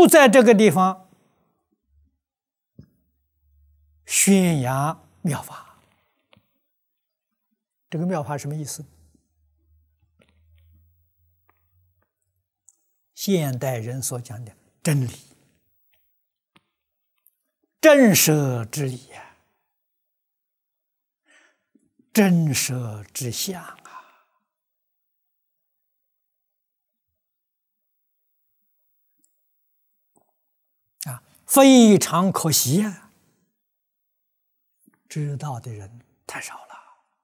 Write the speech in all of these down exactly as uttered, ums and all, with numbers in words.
都在这个地方宣扬妙法。这个妙法什么意思？现代人所讲的真理、真实之理呀、真实之相啊！啊，非常可惜呀、啊，知道的人太少了。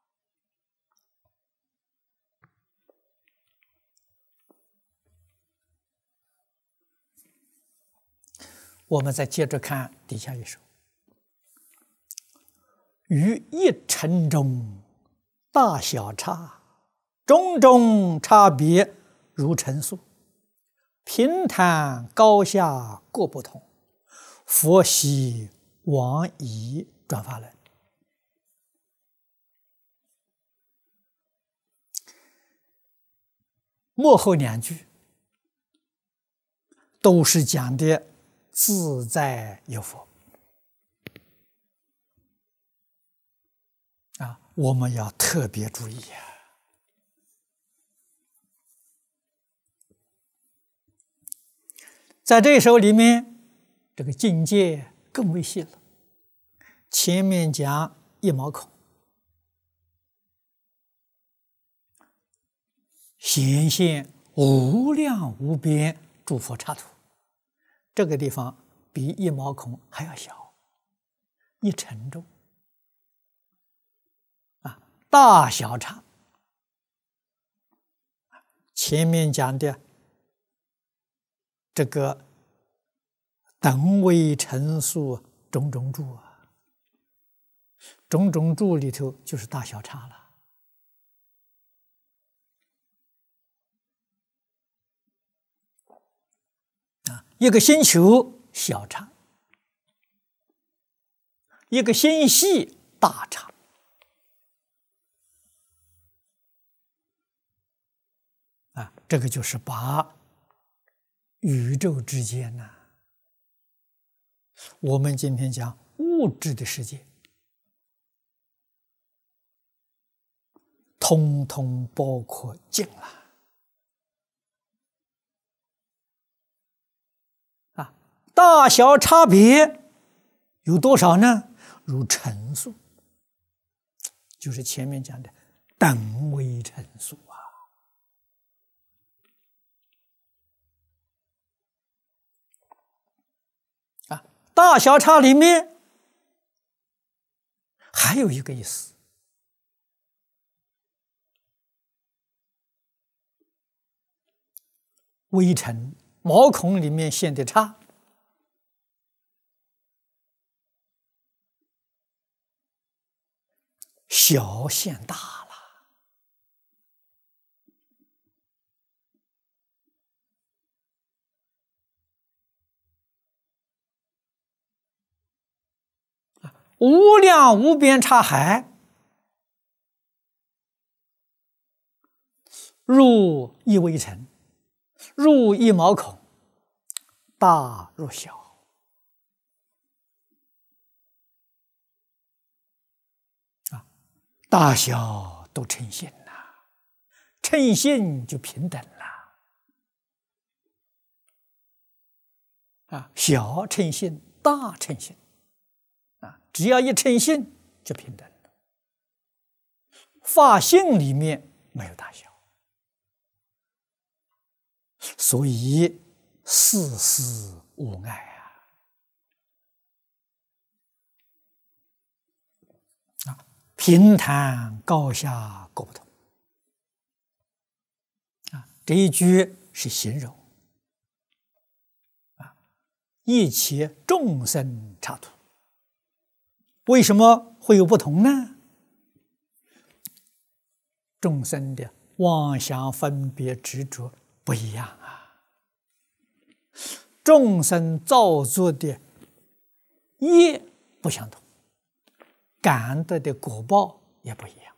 我们再接着看底下一首：于一尘中大小差，种种差别如尘数，平坦高下各不同。佛悉往以转法轮。末后两句都是讲的自在有佛啊，我们要特别注意啊。在这一首里面，这个境界更为细了。前面讲一毛孔，显现无量无边诸佛刹土，这个地方比一毛孔还要小，一尘中啊，大小差。前面讲的这个等位尘数种种住啊，种种住里头就是大小差了。啊，一个星球小差，一个星系大差。啊，这个就是把宇宙之间呢、啊，我们今天讲物质的世界，通通包括尽了。啊，大小差别有多少呢？如尘数，就是前面讲的等位尘数啊。啊，大小差里面还有一个意思，微尘毛孔里面现的差，小现大了。无量无边差海，入一微尘，入一毛孔，大入小。啊，大小都称性了，称性就平等了。啊，小称性，大称性。啊，只要一称性就平等了。法性里面没有大小，所以事事无碍啊！啊，平坦高下各不同。啊，这一句是形容啊，一切众生刹土。为什么会有不同呢？众生的妄想分别执着不一样啊，众生造作的业不相同，感得的果报也不一样。